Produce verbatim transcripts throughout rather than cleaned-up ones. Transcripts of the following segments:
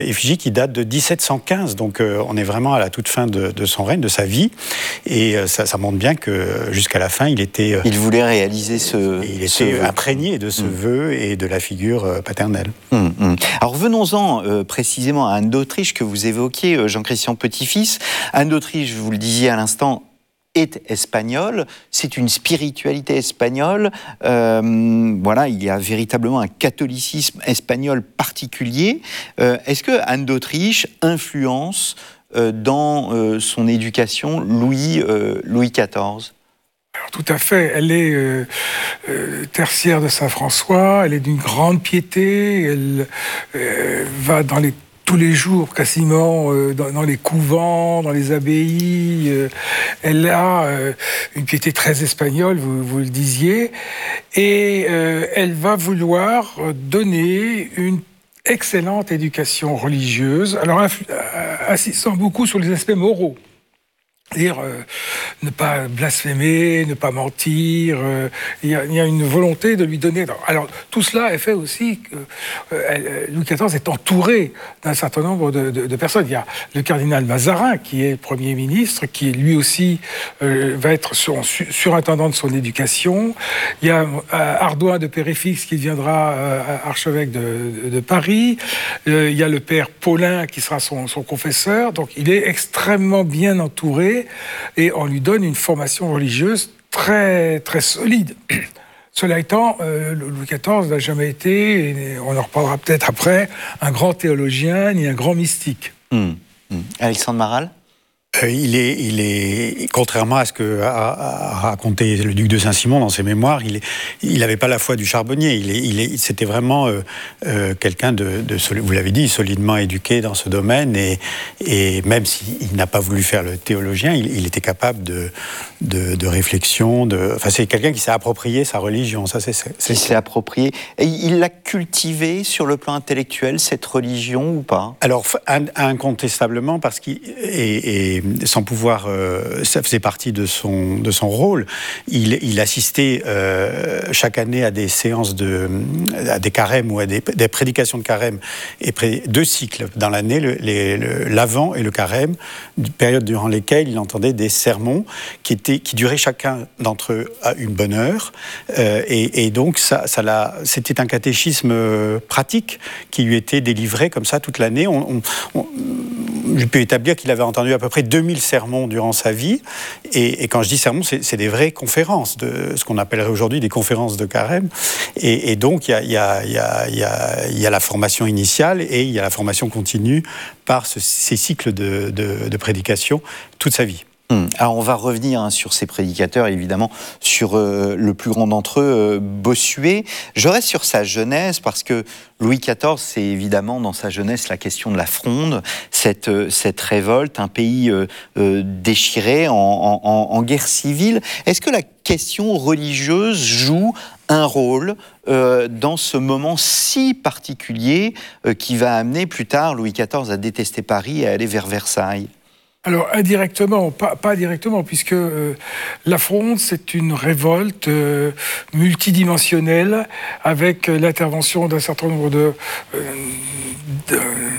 effigie qui date de dix-sept cent quinze, donc euh, on est vraiment à la toute fin de, de son règne, de sa vie, et euh, ça, ça montre bien que jusqu'à la fin, il était... Euh, il voulait réaliser ce... Il ce était vœu. imprégné de ce mmh. vœu et de la figure euh, paternelle. Mmh, mmh. Alors venons-en euh, précisément à Anne d'Autriche que vous évoquiez, euh, Jean-Christian Petit-Fils. Anne d'Autriche, vous le disiez à l'instant, est espagnole, c'est une spiritualité espagnole, euh, voilà, il y a véritablement un catholicisme espagnol particulier. Euh, est-ce que Anne d'Autriche influence euh, dans euh, son éducation Louis, euh, Louis quatorze ? Alors, tout à fait, elle est euh, euh, tertiaire de Saint-François, elle est d'une grande piété, elle euh, va dans les tous les jours, quasiment, euh, dans, dans les couvents, dans les abbayes. Euh, elle a euh, une piété très espagnole, vous, vous le disiez, et euh, elle va vouloir donner une excellente éducation religieuse, alors insistant beaucoup sur les aspects moraux. C'est-à-dire euh, ne pas blasphémer, ne pas mentir. Euh, il, y a, il y a une volonté de lui donner... Alors, tout cela est fait aussi que euh, Louis quatorze est entouré d'un certain nombre de, de, de personnes. Il y a le cardinal Mazarin, qui est Premier ministre, qui lui aussi euh, va être sur, surintendant de son éducation. Il y a euh, Ardouin de Péréfixe, qui deviendra euh, archevêque de, de, de Paris. Euh, il y a le père Paulin, qui sera son, son confesseur. Donc, il est extrêmement bien entouré. Et on lui donne une formation religieuse très, très solide. Cela étant, euh, Louis quatorze n'a jamais été, et on en reparlera peut-être après, un grand théologien ni un grand mystique. Mmh. Mmh. Alexandre Maral ? Euh, il est, il est, contrairement à ce que a, a raconté le duc de Saint-Simon dans ses mémoires, il, il n'avait pas la foi du charbonnier. Il, est, il est, c'était vraiment euh, euh, quelqu'un de, de, vous l'avez dit, solidement éduqué dans ce domaine, et, et même s'il n'a pas voulu faire le théologien, il, il était capable de, de, de réflexion. De, enfin, c'est quelqu'un qui s'est approprié sa religion. Ça, c'est, c'est, c'est... Il s'est approprié. Et il l'a cultivé sur le plan intellectuel, cette religion, ou pas ? Alors, incontestablement, parce qu'il est, est sans pouvoir, euh, ça faisait partie de son, de son rôle. Il, il assistait euh, chaque année à des séances, de, à des carèmes ou à des, des prédications de carême, et pré, deux cycles dans l'année, le, les, le, l'avant et le carême, période durant lesquelles il entendait des sermons qui, étaient, qui duraient chacun d'entre eux à une bonne heure. Euh, et, et donc, ça, ça l'a, c'était un catéchisme pratique qui lui était délivré comme ça toute l'année. On, on, on, je peux établir qu'il avait entendu à peu près deux mille sermons durant sa vie, et, et quand je dis sermons, c'est, c'est des vraies conférences, de ce qu'on appellerait aujourd'hui des conférences de carême, et, et donc il y a, y, a, y, a, y, a, y a la formation initiale et il y a la formation continue par ce, ces cycles de, de, de prédication toute sa vie. Alors on va revenir hein, sur ces prédicateurs, évidemment, sur euh, le plus grand d'entre eux, euh, Bossuet. Je reste sur sa jeunesse, parce que Louis quatorze, c'est évidemment dans sa jeunesse la question de la Fronde, cette, euh, cette révolte, un pays euh, euh, déchiré en, en, en guerre civile. Est-ce que la question religieuse joue un rôle euh, dans ce moment si particulier euh, qui va amener plus tard Louis quatorze à détester Paris et à aller vers Versailles ? Alors, indirectement, pas, pas directement, puisque euh, la Fronde, c'est une révolte euh, multidimensionnelle, avec euh, l'intervention d'un certain nombre de, euh, de,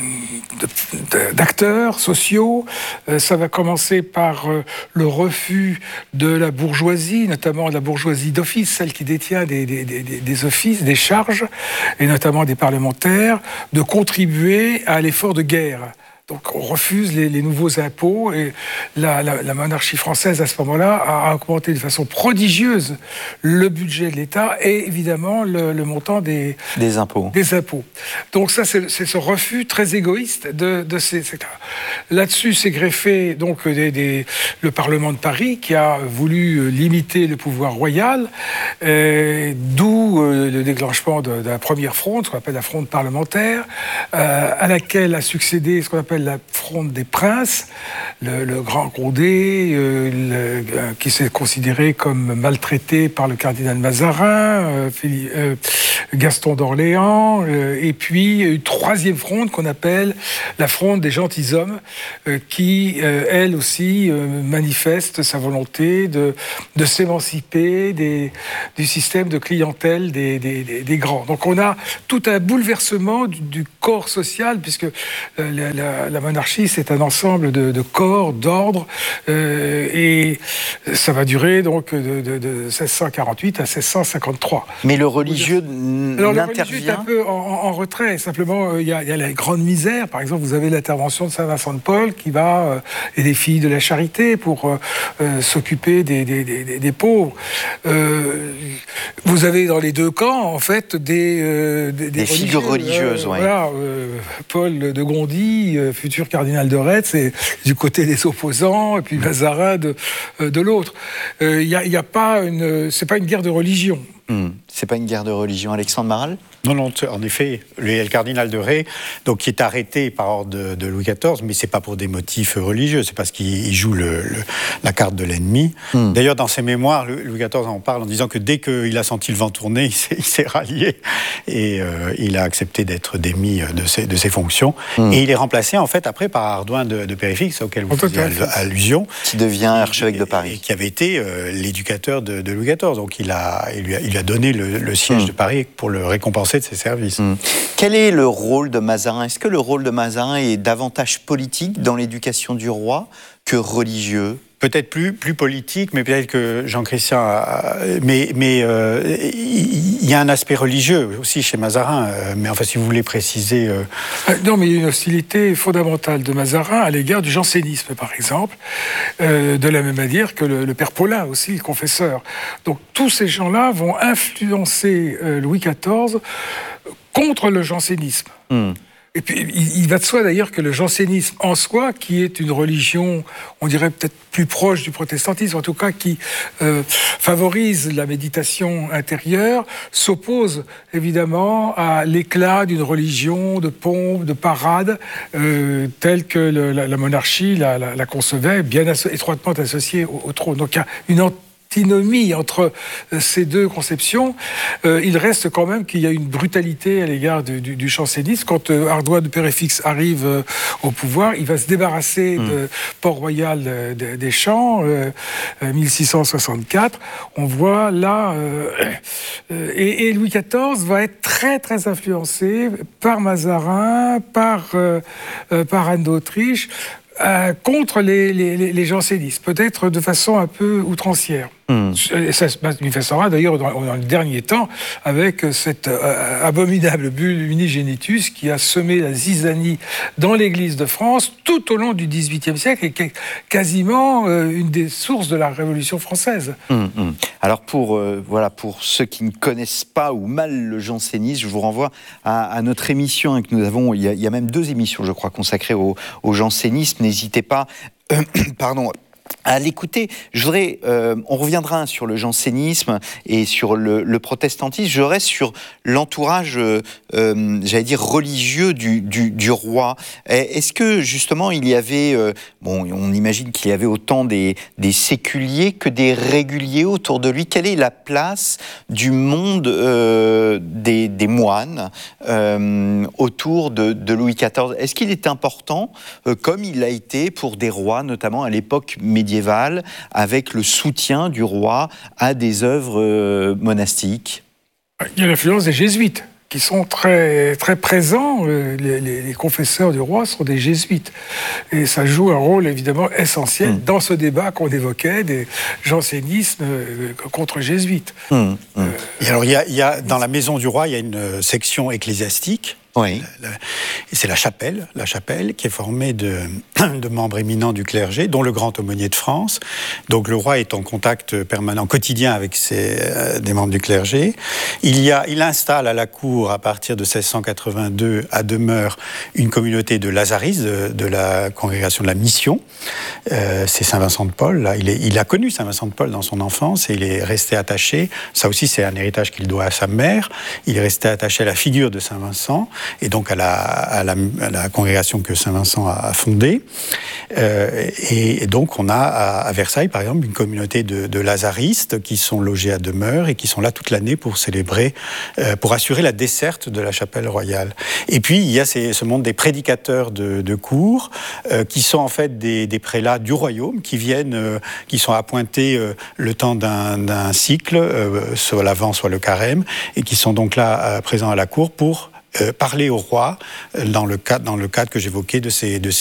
de, d'acteurs sociaux. Euh, ça va commencer par euh, le refus de la bourgeoisie, notamment de la bourgeoisie d'office, celle qui détient des, des, des, des offices, des charges, et notamment des parlementaires, de contribuer à l'effort de guerre. Donc on refuse les, les nouveaux impôts, et la, la, la monarchie française à ce moment-là a augmenté de façon prodigieuse le budget de l'État et évidemment le, le montant des, des impôts. Des impôts. Donc ça, c'est, c'est ce refus très égoïste de, de ces secteurs. Là-dessus, s'est greffé donc des, des, le Parlement de Paris qui a voulu limiter le pouvoir royal, euh, d'où euh, le déclenchement de, de la première fronde, ce qu'on appelle la fronde parlementaire, euh, à laquelle a succédé ce qu'on appelle la fronde des princes, le, le grand Condé, euh, le, euh, qui s'est considéré comme maltraité par le cardinal Mazarin, euh, Philippe, euh, Gaston d'Orléans, euh, et puis une troisième fronde qu'on appelle la fronde des gentilshommes, euh, qui, euh, elle aussi, euh, manifeste sa volonté de, de s'émanciper des, du système de clientèle des, des, des, des grands. Donc on a tout un bouleversement du, du corps social, puisque euh, la, la, la monarchie, c'est un ensemble de, de corps, d'ordres, euh, et ça va durer donc de, de, de seize cent quarante-huit à seize cent cinquantre-trois. Mais le religieux n'intervient... Alors, le religieux est un peu en, en retrait. Simplement, il y, a, il y a la grande misère. Par exemple, vous avez l'intervention de Saint-Vincent de Paul qui va, euh, et des filles de la charité pour euh, euh, s'occuper des, des, des, des pauvres. Euh, vous avez dans les deux camps, en fait, des, euh, des, des, des figures religieuses. Euh, ouais. Voilà, euh, Paul de Gondi, euh, futur cardinal de Retz, c'est du côté des opposants, et puis Mazarin de, euh, de l'autre. Il euh, n'y a, y a pas une, c'est pas une guerre de religion. Mmh. C'est pas une guerre de religion, Alexandre Maral ? Non, non, en effet, le, le cardinal de Retz, donc qui est arrêté par ordre de, de Louis quatorze, mais c'est pas pour des motifs religieux, c'est parce qu'il joue le, le, la carte de l'ennemi. Mmh. D'ailleurs, dans ses mémoires, Louis quatorze en parle en disant que dès qu'il a senti le vent tourner, il s'est, il s'est rallié et euh, il a accepté d'être démis de ses, de ses fonctions. Mmh. Et il est remplacé en fait après par Ardouin de, de Périfix, auquel vous faisiez allusion, qui devient archevêque de Paris, et qui avait été euh, l'éducateur de, de Louis quatorze. Donc il a, il lui a, il lui a donné le, le siège mmh. de Paris pour le récompenser de ses services. Mmh. Quel est le rôle de Mazarin ? Est-ce que le rôle de Mazarin est davantage politique dans l'éducation du roi que religieux ? Peut-être plus, plus politique, mais peut-être que Jean-Christian a... Mais il mais, euh, y, y a un aspect religieux aussi chez Mazarin. Euh, mais enfin, si vous voulez préciser... Euh... Non, mais il y a une hostilité fondamentale de Mazarin à l'égard du jansénisme, par exemple, euh, de la même manière que le, le père Paulin aussi, le confesseur. Donc tous ces gens-là vont influencer euh, Louis quatorze contre le jansénisme. Mmh. Et puis, il va de soi d'ailleurs que le jansénisme en soi, qui est une religion, on dirait peut-être plus proche du protestantisme, en tout cas qui euh, favorise la méditation intérieure, s'oppose évidemment à l'éclat d'une religion de pompe, de parade, euh, telle que le, la, la monarchie la, la, la concevait, bien asso- étroitement associée au, au trône. Donc il y a une antinomie entre ces deux conceptions. Euh, il reste quand même qu'il y a une brutalité à l'égard du, du, du jansénisme. Quand euh, Ardouin de Périfix arrive euh, au pouvoir, il va se débarrasser mmh. de Port-Royal euh, de, des Champs, euh, mille six cent soixante-quatre. On voit là... Euh, euh, et, et Louis quatorze va être très, très influencé par Mazarin, par, euh, euh, par Anne d'Autriche, Euh, contre les, les, les jansénistes, peut-être de façon un peu outrancière. Mmh. Et ça se manifestera d'ailleurs dans, dans le dernier temps avec cette euh, abominable bulle Unigenitus qui a semé la zizanie dans l'Église de France tout au long du dix-huitième siècle et qui est quasiment euh, une des sources de la Révolution française. Mmh, mmh. Alors pour, euh, voilà, pour ceux qui ne connaissent pas ou mal le jansénisme, je vous renvoie à, à notre émission hein, que nous avons, il y, a, il y a même deux émissions je crois consacrées au, au jansénisme, n'hésitez pas, euh, pardon, à l'écouter. Je voudrais, euh, on reviendra sur le jansénisme et sur le, le protestantisme. Je reste sur l'entourage, euh, euh, j'allais dire religieux du, du, du roi. Est-ce que justement il y avait, euh, bon, on imagine qu'il y avait autant des, des séculiers que des réguliers autour de lui. Quelle est la place du monde euh, des, des moines euh, autour de, de Louis quatorze ? Est-ce qu'il est important, euh, comme il l'a été pour des rois, notamment à l'époque médiévale, avec le soutien du roi à des œuvres euh, monastiques ? Il y a l'influence des jésuites qui sont très, très présents. Les, les, les confesseurs du roi sont des jésuites. Et ça joue un rôle évidemment essentiel mmh. dans ce débat qu'on évoquait des jansénismes contre jésuites. Mmh. Mmh. Euh, Et alors, il y a, il y a, dans la maison du roi, il y a une section ecclésiastique. Oui. Et c'est la chapelle, la chapelle qui est formée de, de membres éminents du clergé, dont le grand aumônier de France. Donc le roi est en contact permanent, quotidien avec ses, euh, des membres du clergé. Il, y a, il installe à la cour, à partir de seize cent quatre-vingt-deux, à demeure, une communauté de lazaristes, de, de la congrégation de la Mission. Euh, c'est Saint-Vincent de Paul. Là. Il, est, il a connu Saint-Vincent de Paul dans son enfance et il est resté attaché. Ça aussi, c'est un héritage qu'il doit à sa mère. Il est resté attaché à la figure de Saint-Vincent. et donc à la, à la, à la congrégation que Saint Vincent a fondée. Euh, et, et donc on a à, à Versailles, par exemple, une communauté de, de lazaristes qui sont logés à demeure et qui sont là toute l'année pour célébrer, euh, pour assurer la desserte de la chapelle royale. Et puis il y a ces, ce monde des prédicateurs de, de cour, euh, qui sont en fait des, des prélats du royaume, qui viennent, euh, qui sont appointés euh, le temps d'un, d'un cycle, euh, soit l'Avent, soit le Carême, et qui sont donc là euh, présents à la cour pour Euh, parler au roi euh, dans le cadre, dans le cadre que j'évoquais de ces, de